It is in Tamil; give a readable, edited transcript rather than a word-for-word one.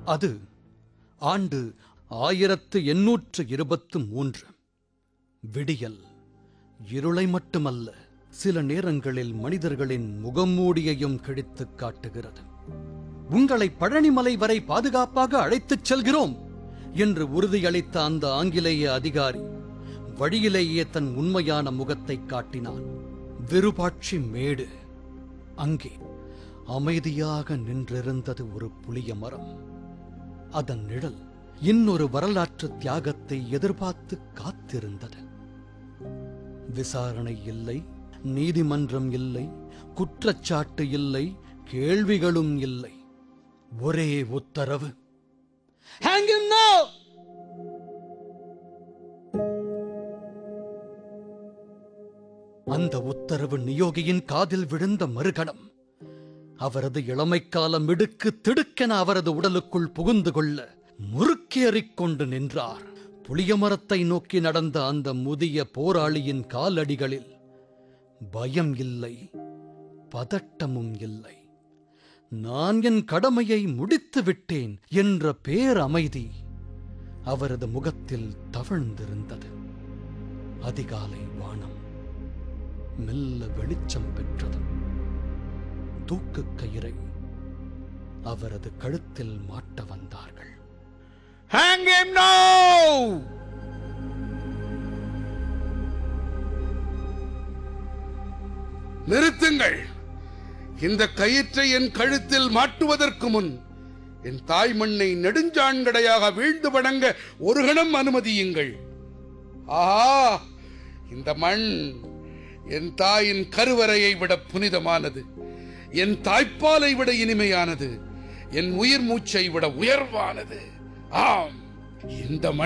அது ஆண்டு 1823. விடியல் இருளை மட்டுமல்ல, சில நேரங்களில் மனிதர்களின் முகமூடியையும் கிழித்துக் காட்டுகிறது. உங்களை பழனிமலை வரை பாதுகாப்பாக அழைத்துச் செல்கிறோம் என்று உறுதியளித்த அந்த ஆங்கிலேய அதிகாரி வழியிலேயே தன் உண்மையான முகத்தை காட்டினான். விருபாட்சி மேடு. அங்கே அமைதியாக நின்றிருந்தது ஒரு புளிய மரம். அதன் நிழல் இன்னொரு வரலாற்று தியாகத்தை எதிர்பார்த்து காத்திருந்தது. விசாரணை இல்லை, நீதிமன்றம் இல்லை, குற்றச்சாட்டு இல்லை, கேள்விகளும் இல்லை. ஒரே உத்தரவு, Hang him now! அந்த உத்தரவு நியோகியின் காதில் விழுந்த மறுகணம் அவரது இளமைக்கால மிடுக்கு திடுக்கென அவரது உடலுக்குள் புகுந்து கொள்ள முறுக்கேறிக் கொண்டு நின்றார். புளிய மரத்தை நோக்கி நடந்த அந்த முதிய போராளியின் காலடிகளில் பயம் இல்லை, பதட்டமும் இல்லை. நான் என் கடமையை முடித்து விட்டேன் என்ற பேரமைதி அவரது முகத்தில் தவழ்ந்திருந்தது. அதிகாலை வானம் மெல்ல வெளிச்சம் பெற்றது. தூக்கு கயிறை அவரது கழுத்தில் மாட்ட வந்தார்கள். Hang him now! நிறுத்துங்கள். இந்த கயிற்றை என் கழுத்தில் மாட்டுவதற்கு முன் என் தாய் மண்ணை நெடுஞ்சாண்கடையாக வீழ்ந்து வணங்க ஒரு கணம் அனுமதியுங்கள். ஆஹா, இந்த மண் என் தாயின் கருவறையை விட புனிதமானது, என் தாய்ப்பாலை விட இனிமையானது, என் உயிர் மூச்சை விட உயர்வானது. ஆம், இந்த